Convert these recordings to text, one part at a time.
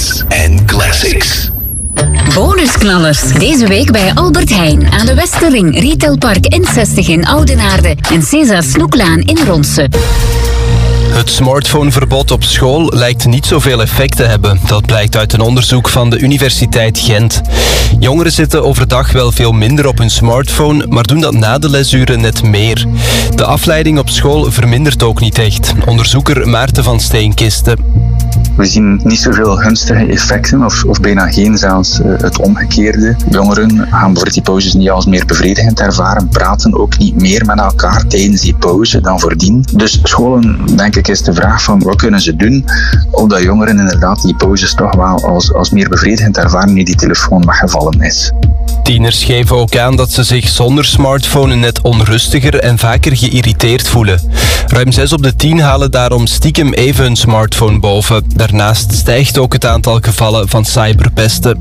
Hits en classics. Bonusknallers. Deze week bij Albert Heijn aan de Westerring, Retailpark N60 in Oudenaarde en César Snoeklaan in Ronse. Het smartphoneverbod op school lijkt niet zoveel effect te hebben. Dat blijkt uit een onderzoek van de Universiteit Gent. Jongeren zitten overdag wel veel minder op hun smartphone, maar doen dat na de lesuren net meer. De afleiding op school vermindert ook niet echt. Onderzoeker Maarten van Steenkisten. We zien niet zoveel gunstige effecten, of bijna geen, zelfs het omgekeerde. Jongeren gaan bijvoorbeeld die pauzes niet als meer bevredigend ervaren, praten ook niet meer met elkaar tijdens die pauze dan voordien. Dus scholen, denk ik, is de vraag van wat kunnen ze doen, omdat jongeren inderdaad die pauzes toch wel als meer bevredigend ervaren nu die telefoon weggevallen is. Tieners geven ook aan dat ze zich zonder smartphone net onrustiger en vaker geïrriteerd voelen. Ruim 6 op de 10 halen daarom stiekem even hun smartphone boven. Daarnaast stijgt ook het aantal gevallen van cyberpesten.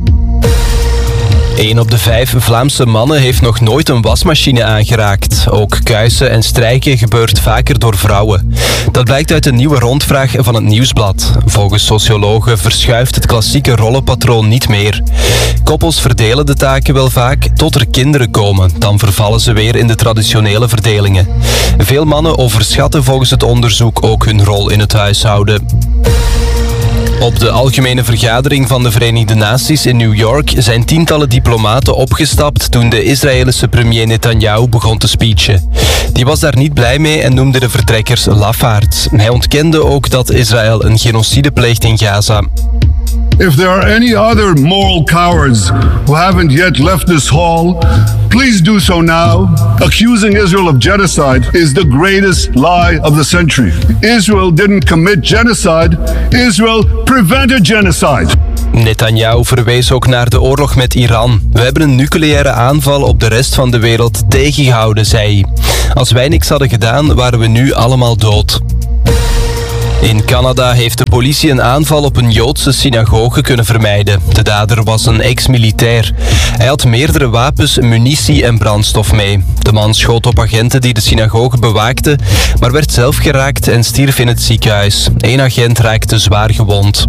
1 op de 5 Vlaamse mannen heeft nog nooit een wasmachine aangeraakt. Ook kuisen en strijken gebeurt vaker door vrouwen. Dat blijkt uit een nieuwe rondvraag van het Nieuwsblad. Volgens sociologen verschuift het klassieke rollenpatroon niet meer. Koppels verdelen de taken wel vaak tot er kinderen komen. Dan vervallen ze weer in de traditionele verdelingen. Veel mannen overschatten volgens het onderzoek ook hun rol in het huishouden. Op de algemene vergadering van de Verenigde Naties in New York zijn tientallen diplomaten opgestapt toen de Israëlische premier Netanyahu begon te speechen. Die was daar niet blij mee en noemde de vertrekkers lafaards. Hij ontkende ook dat Israël een genocide pleegt in Gaza. If there are any other moral cowards who haven't yet left this hall, please do so now. Accusing Israel of genocide is the greatest lie of the century. Israel didn't commit genocide. Israel prevented genocide. Netanyahu verwees ook naar de oorlog met Iran. We hebben een nucleaire aanval op de rest van de wereld tegengehouden, zei hij. Als wij niks hadden gedaan, waren we nu allemaal dood. In Canada heeft de politie een aanval op een Joodse synagoge kunnen vermijden. De dader was een ex-militair. Hij had meerdere wapens, munitie en brandstof mee. De man schoot op agenten die de synagoge bewaakten, maar werd zelf geraakt en stierf in het ziekenhuis. 1 agent raakte zwaar gewond.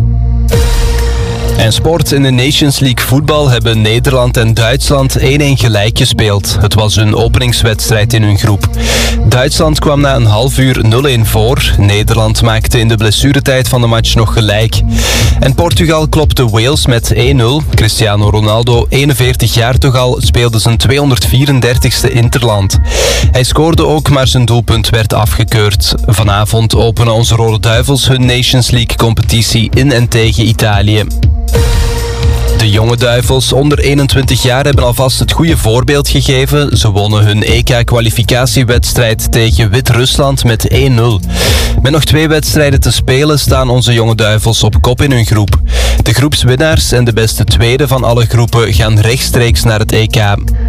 En sport. In de Nations League voetbal hebben Nederland en Duitsland 1-1 gelijk gespeeld. Het was hun openingswedstrijd in hun groep. Duitsland kwam na een half uur 0-1 voor. Nederland maakte in de blessuretijd van de match nog gelijk. En Portugal klopte Wales met 1-0. Cristiano Ronaldo, 41 jaar toch al, speelde zijn 234ste interland. Hij scoorde ook, maar zijn doelpunt werd afgekeurd. Vanavond openen onze Rode Duivels hun Nations League competitie in en tegen Italië. De jonge Duivels onder 21 jaar hebben alvast het goede voorbeeld gegeven. Ze wonnen hun EK-kwalificatiewedstrijd tegen Wit-Rusland met 1-0. Met nog 2 wedstrijden te spelen staan onze jonge Duivels op kop in hun groep. De groepswinnaars en de beste tweede van alle groepen gaan rechtstreeks naar het EK.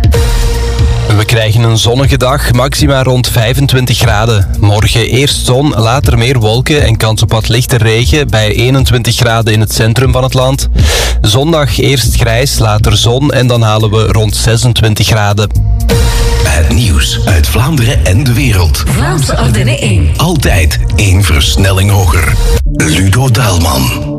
We krijgen een zonnige dag, maxima rond 25 graden. Morgen eerst zon, later meer wolken en kans op wat lichte regen bij 21 graden in het centrum van het land. Zondag eerst grijs, later zon en dan halen we rond 26 graden. Het nieuws uit Vlaanderen en de wereld. Vlaamse Ardenne 1. Altijd 1 versnelling hoger. Ludo Daalman.